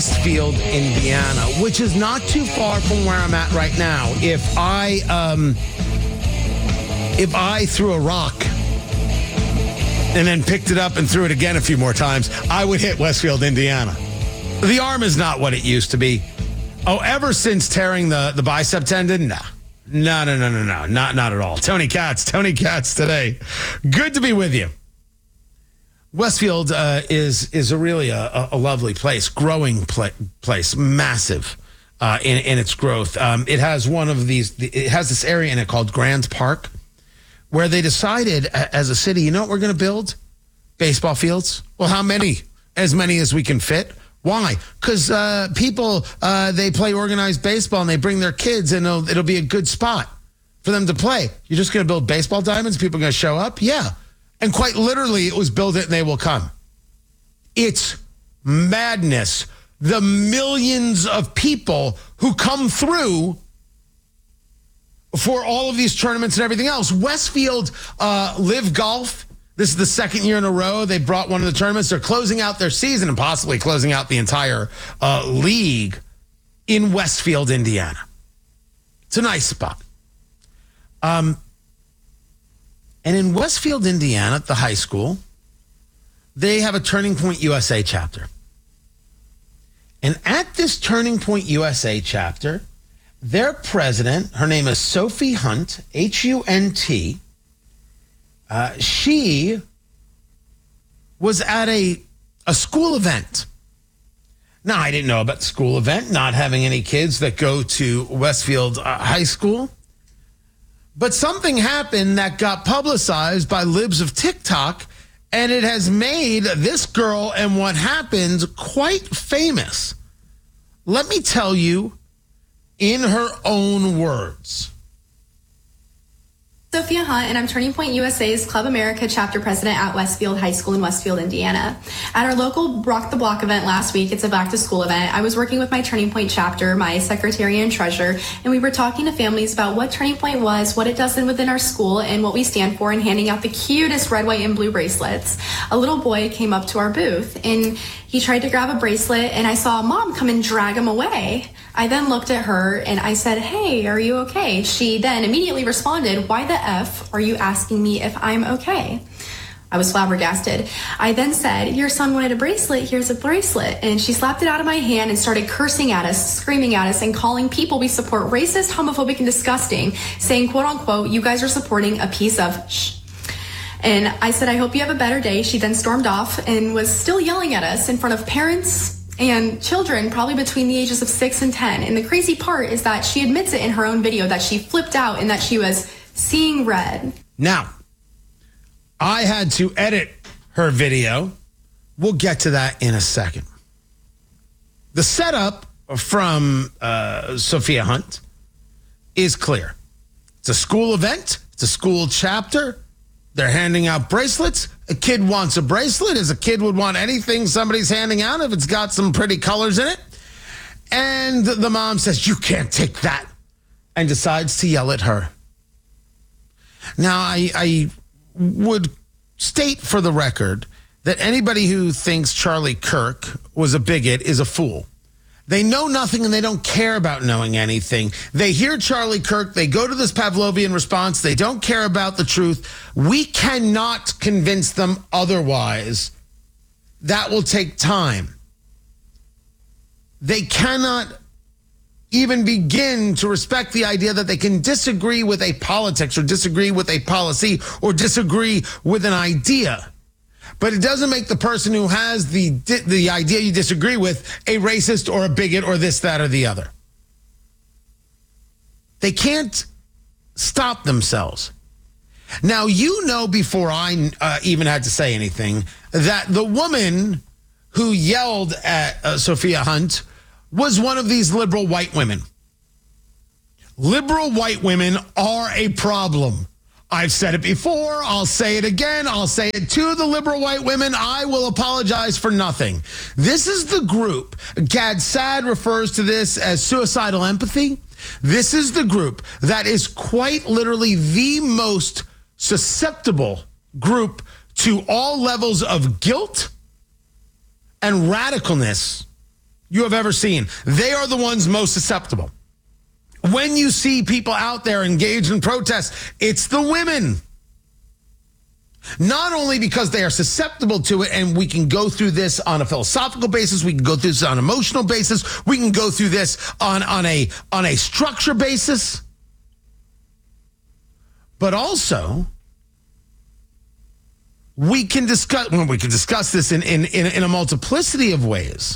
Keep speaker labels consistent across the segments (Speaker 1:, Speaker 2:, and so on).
Speaker 1: Westfield, Indiana, which is not too far from where I'm at right now. If I threw a rock and then picked it up and threw it again a few more times, I would hit Westfield, Indiana. The arm is not what it used to be. Oh, ever since tearing the bicep tendon? No, not at all. Tony Katz today. Good to be with you. Westfield is a really a lovely place, growing place, massive in its growth. It has it has this area in it called Grand Park, where they decided as a city, you know what we're going to build? Baseball fields. Well, how many? As many as we can fit. Why? Because people, they play organized baseball and they bring their kids and it'll be a good spot for them to play. You're just going to build baseball diamonds? People are going to show up? Yeah. And quite literally, it was build it and they will come. It's madness. The millions of people who come through for all of these tournaments and everything else. Westfield Live Golf. This is the second year in a row they brought one of the tournaments. They're closing out their season and possibly closing out the entire league in Westfield, Indiana. It's a nice spot. And in Westfield, Indiana, at the high school, they have a Turning Point USA chapter. And at this Turning Point USA chapter, their president, her name is Sophie Hunt, Hunt. She was at a school event. Now, I didn't know about the school event, not having any kids that go to Westfield High School. But something happened that got publicized by libs of TikTok, and it has made this girl and what happened quite famous. Let me tell you in her own words.
Speaker 2: Sophia Hunt, and I'm Turning Point USA's Club America chapter president at Westfield High School in Westfield, Indiana. At our local Rock the Block event last week, it's a back to school event, I was working with my Turning Point chapter, my secretary and treasurer, and we were talking to families about what Turning Point was, what it does within our school, and what we stand for, and handing out the cutest red, white, and blue bracelets. A little boy came up to our booth, and he tried to grab a bracelet, and I saw a mom come and drag him away. I then looked at her and I said, "Hey, are you okay?" She then immediately responded, "Why the F are you asking me if I'm okay?" I was flabbergasted. I then said, "Your son wanted a bracelet, here's a bracelet." And she slapped it out of my hand and started cursing at us, screaming at us, and calling people we support racist, homophobic, and disgusting, saying, quote unquote, "You guys are supporting a piece of shh." And I said, "I hope you have a better day." She then stormed off and was still yelling at us in front of parents and children, probably between the ages of 6 and 10. And the crazy part is that she admits it in her own video that she flipped out and that she was seeing red.
Speaker 1: Now, I had to edit her video. We'll get to that in a second. The setup from Sophia Hunt is clear. It's a school event. It's a school chapter. They're handing out bracelets. A kid wants a bracelet, as a kid would want anything somebody's handing out if it's got some pretty colors in it. And the mom says, "You can't take that," and decides to yell at her. Now, I would state for the record that anybody who thinks Charlie Kirk was a bigot is a fool. They know nothing and they don't care about knowing anything. They hear Charlie Kirk. They go to this Pavlovian response. They don't care about the truth. We cannot convince them otherwise. That will take time. They cannot even begin to respect the idea that they can disagree with a politics or disagree with a policy or disagree with an idea. But it doesn't make the person who has the idea you disagree with a racist or a bigot or this, that, or the other. They can't stop themselves. Now, you know, before I even had to say anything, that the woman who yelled at Sophia Hunt was one of these liberal white women. Liberal white women are a problem. I've said it before. I'll say it again. I'll say it to the liberal white women. I will apologize for nothing. This is the group. Gad Saad refers to this as suicidal empathy. This is the group that is quite literally the most susceptible group to all levels of guilt and radicalness you have ever seen. They are the ones most susceptible. When you see people out there engaged in protests, it's the women. Not only because they are susceptible to it, and we can go through this on a philosophical basis, we can go through this on an emotional basis, we can go through this on a structure basis, but also we can discuss this in a multiplicity of ways.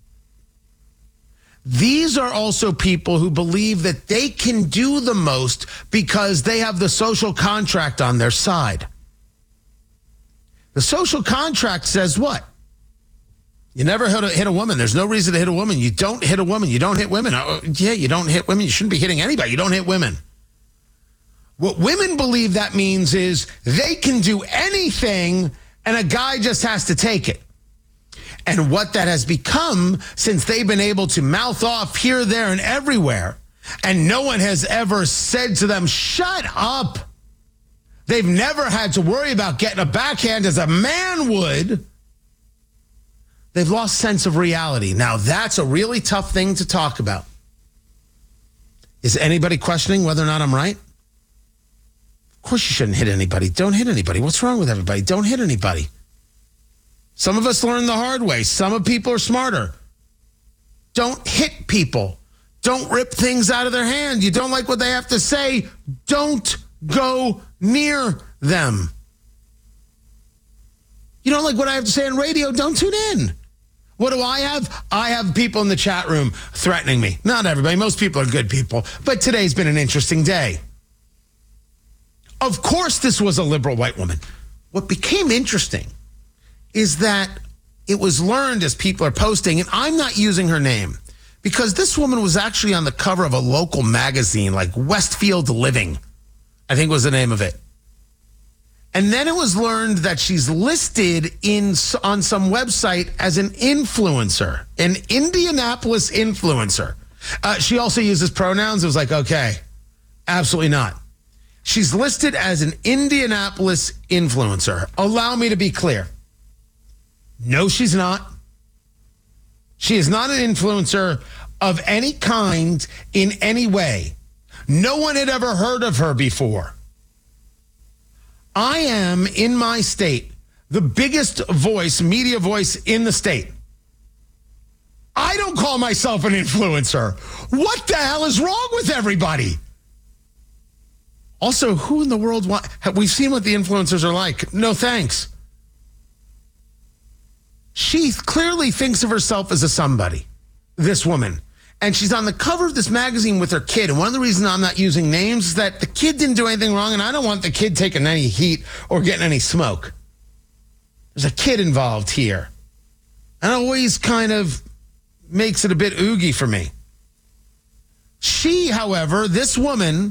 Speaker 1: These are also people who believe that they can do the most because they have the social contract on their side. The social contract says what? You never hit a woman. There's no reason to hit a woman. You don't hit a woman. You don't hit women. Yeah, you don't hit women. You shouldn't be hitting anybody. You don't hit women. What women believe that means is they can do anything and a guy just has to take it. And what that has become since they've been able to mouth off here, there, and everywhere, and no one has ever said to them, shut up. They've never had to worry about getting a backhand as a man would. They've lost sense of reality. Now, that's a really tough thing to talk about. Is anybody questioning whether or not I'm right? Of course you shouldn't hit anybody. Don't hit anybody. What's wrong with everybody? Don't hit anybody. Some of us learn the hard way. Some of people are smarter. Don't hit people. Don't rip things out of their hand. You don't like what they have to say. Don't go near them. You don't like what I have to say on radio? Don't tune in. What do I have? I have people in the chat room threatening me. Not everybody. Most people are good people. But today's been an interesting day. Of course, this was a liberal white woman. What became interesting is that it was learned as people are posting, and I'm not using her name, because this woman was actually on the cover of a local magazine like Westfield Living, I think was the name of it. And then it was learned that she's listed on some website as an influencer, an Indianapolis influencer. She also uses pronouns. It was like, okay, absolutely not. She's listed as an Indianapolis influencer. Allow me to be clear. No, she's not. She is not an influencer of any kind in any way. No one had ever heard of her before. I am, in my state, the biggest voice, media voice in the state. I don't call myself an influencer. What the hell is wrong with everybody? Also, who in the world we've seen what the influencers are like. No thanks. She clearly thinks of herself as a somebody, this woman. And she's on the cover of this magazine with her kid. And one of the reasons I'm not using names is that the kid didn't do anything wrong, and I don't want the kid taking any heat or getting any smoke. There's a kid involved here. And it always kind of makes it a bit oogie for me. She, however, this woman,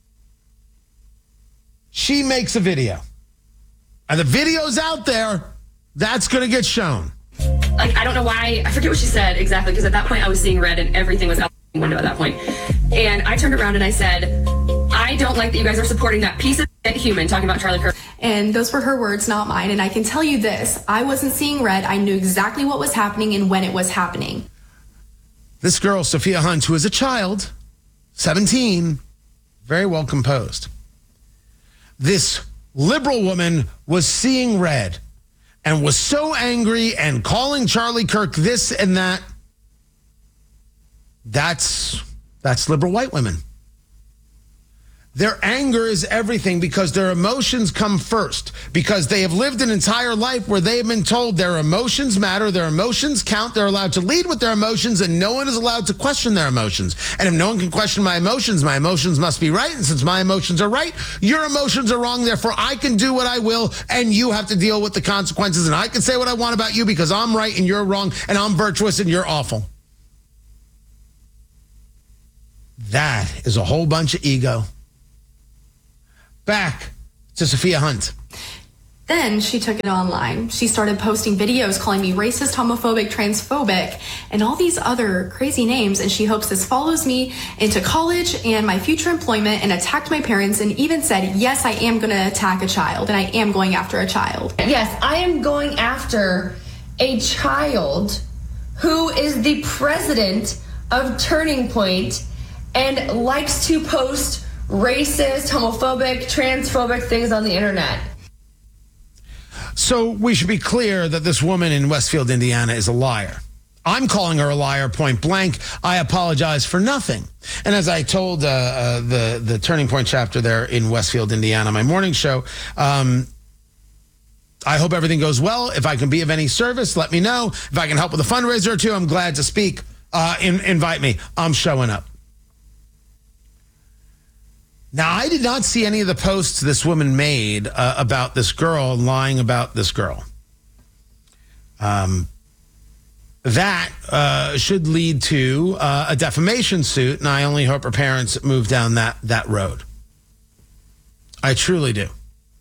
Speaker 1: she makes a video. And the video's out there. That's going to get shown.
Speaker 3: Like, I don't know why. I forget what she said exactly, because at that point I was seeing red and everything was out the window at that point. And I turned around and I said, I don't like that you guys are supporting that piece of shit human, talking about Charlie Kirk.
Speaker 2: And those were her words, not mine. And I can tell you this, I wasn't seeing red. I knew exactly what was happening and when it was happening.
Speaker 1: This girl, Sophia Hunt, who is a child, 17, very well composed. This liberal woman was seeing red and was so angry and calling Charlie Kirk this and that. That's liberal white women. Their anger is everything because their emotions come first, because they have lived an entire life where they have been told their emotions matter, their emotions count, they're allowed to lead with their emotions, and no one is allowed to question their emotions. And if no one can question my emotions must be right. And since my emotions are right, your emotions are wrong. Therefore, I can do what I will, and you have to deal with the consequences. And I can say what I want about you because I'm right and you're wrong, and I'm virtuous and you're awful. That is a whole bunch of ego. Back to Sophia Hunt.
Speaker 2: Then she took it online. She started posting videos calling me racist, homophobic, transphobic, and all these other crazy names. And she hopes this follows me into college and my future employment, and attacked my parents, and even said, yes, I am going to attack a child, and I am going after a child.
Speaker 3: Yes, I am going after a child
Speaker 4: who is the president of Turning Point and likes to post racist, homophobic, transphobic things on the internet.
Speaker 1: So we should be clear that this woman in Westfield, Indiana is a liar. I'm calling her a liar point blank. I apologize for nothing. And as I told the Turning Point chapter there in Westfield, Indiana, my morning show, I hope everything goes well. If I can be of any service, let me know. If I can help with a fundraiser or two, I'm glad to speak. Invite me. I'm showing up. Now, I did not see any of the posts this woman made about this girl, lying about this girl. That should lead to a defamation suit, and I only hope her parents move down that road. I truly do.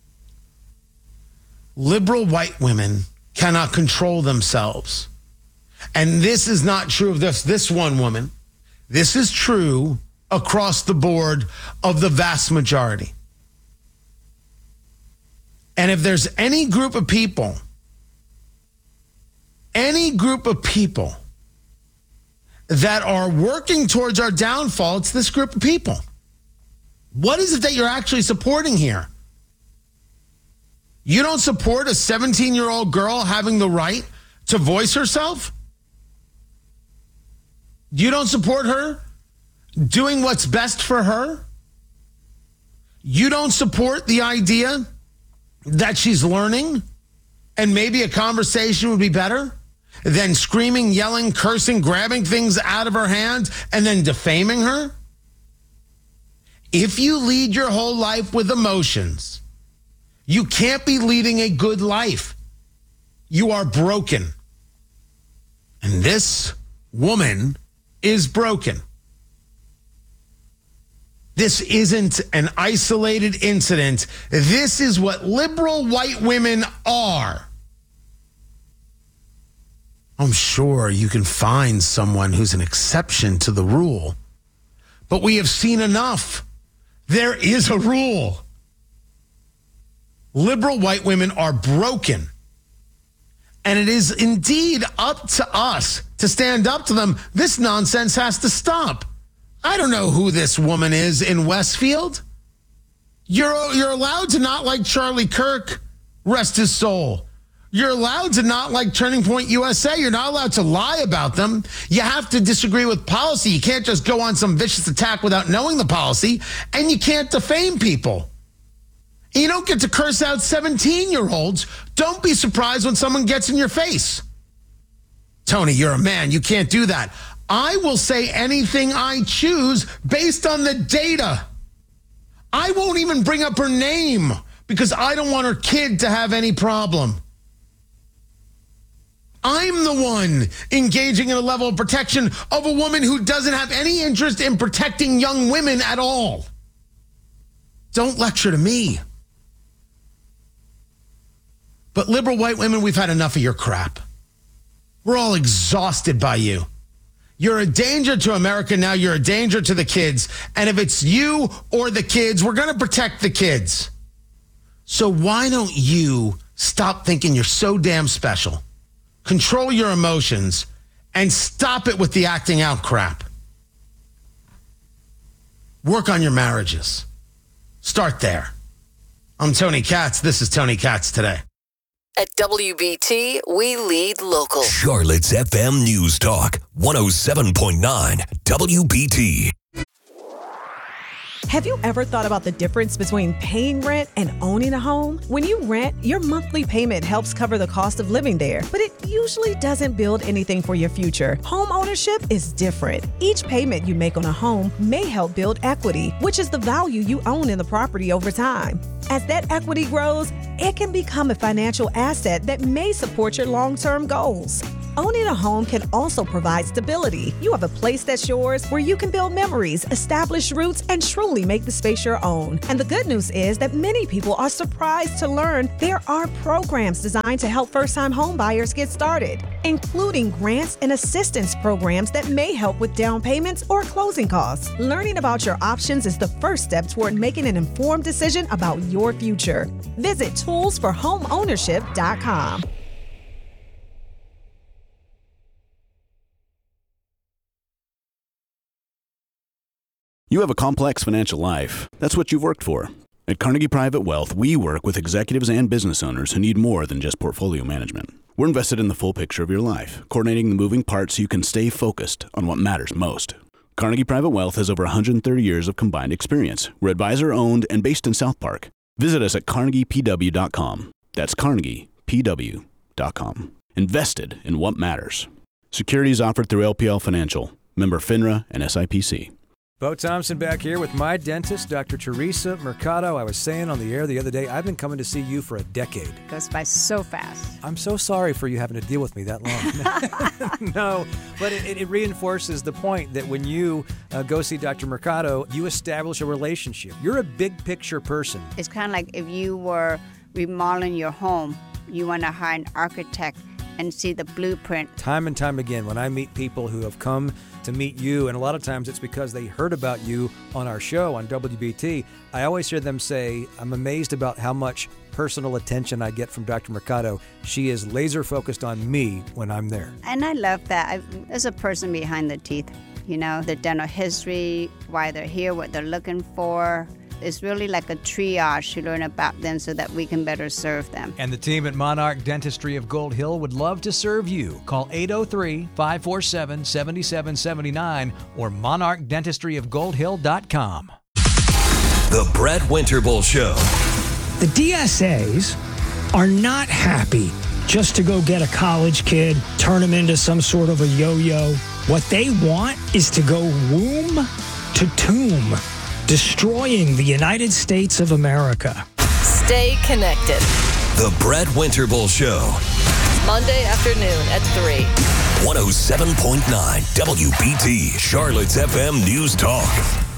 Speaker 1: Liberal white women cannot control themselves. And this is not true of this one woman. This is true across the board of the vast majority. And if there's any group of people that are working towards our downfall, it's this group of people. What is it that you're actually supporting here? You don't support a 17-year-old girl having the right to voice herself? You don't support her doing what's best for her? You don't support the idea that she's learning and maybe a conversation would be better than screaming, yelling, cursing, grabbing things out of her hand and then defaming her? If you lead your whole life with emotions, you can't be leading a good life. You are broken. And this woman is broken. This isn't an isolated incident. This is what liberal white women are. I'm sure you can find someone who's an exception to the rule, but we have seen enough. There is a rule. Liberal white women are broken, and it is indeed up to us to stand up to them. This nonsense has to stop. I don't know who this woman is in Westfield. You're allowed to not like Charlie Kirk, rest his soul. You're allowed to not like Turning Point USA. You're not allowed to lie about them. You have to disagree with policy. You can't just go on some vicious attack without knowing the policy, and you can't defame people. You don't get to curse out 17-year-olds. Don't be surprised when someone gets in your face. Tony, you're a man. You can't do that. I will say anything I choose based on the data. I won't even bring up her name because I don't want her kid to have any problem. I'm the one engaging in a level of protection of a woman who doesn't have any interest in protecting young women at all. Don't lecture to me. But liberal white women, we've had enough of your crap. We're all exhausted by you. You're a danger to America now. You're a danger to the kids. And if it's you or the kids, we're going to protect the kids. So why don't you stop thinking you're so damn special? Control your emotions and stop it with the acting out crap. Work on your marriages. Start there. I'm Tony Katz. This is Tony Katz Today.
Speaker 5: At WBT, we lead local.
Speaker 6: Charlotte's FM News Talk, 107.9 WBT.
Speaker 7: Have you ever thought about the difference between paying rent and owning a home? When you rent, your monthly payment helps cover the cost of living there, but it usually doesn't build anything for your future. Home ownership is different. Each payment you make on a home may help build equity, which is the value you own in the property over time. As that equity grows, it can become a financial asset that may support your long-term goals. Owning a home can also provide stability. You have a place that's yours where you can build memories, establish roots, and truly make the space your own. And the good news is that many people are surprised to learn there are programs designed to help first-time home buyers get started, including grants and assistance programs that may help with down payments or closing costs. Learning about your options is the first step toward making an informed decision about your future. Visit toolsforhomeownership.com.
Speaker 8: You have a complex financial life. That's what you've worked for. At Carnegie Private Wealth, we work with executives and business owners who need more than just portfolio management. We're invested in the full picture of your life, coordinating the moving parts so you can stay focused on what matters most. Carnegie Private Wealth has over 130 years of combined experience. We're advisor-owned and based in South Park. Visit us at carnegiepw.com. That's carnegiepw.com. Invested in what matters. Securities offered through LPL Financial. Member FINRA and SIPC.
Speaker 9: Bo Thompson back here with my dentist, Dr. Teresa Mercado. I was saying on the air the other day, I've been coming to see you for a decade.
Speaker 10: Goes by so fast.
Speaker 9: I'm so sorry for you having to deal with me that long. No, but it reinforces the point that when you go see Dr. Mercado, you establish a relationship. You're a big picture person.
Speaker 10: It's kind of like if you were remodeling your home, you want to hire an architect and see the blueprint.
Speaker 9: Time and time again, when I meet people who have come to meet you, and a lot of times it's because they heard about you on our show on WBT, I always hear them say, I'm amazed about how much personal attention I get from Dr. Mercado. She is laser focused on me when I'm there.
Speaker 10: And I love that. There's a person behind the teeth, you know, the dental history, why they're here, what they're looking for. It's really like a triage to learn about them so that we can better serve them.
Speaker 11: And the team at Monarch Dentistry of Gold Hill would love to serve you. Call 803-547-7779 or monarchdentistryofgoldhill.com.
Speaker 6: The Brett Winterble Show.
Speaker 12: The DSAs are not happy just to go get a college kid, turn him into some sort of a yo-yo. What they want is to go womb to tomb, destroying the United States of America.
Speaker 5: Stay connected.
Speaker 6: The Brett Winterble Show.
Speaker 5: Monday afternoon at 3.
Speaker 6: 107.9 WBT, Charlotte's FM News Talk.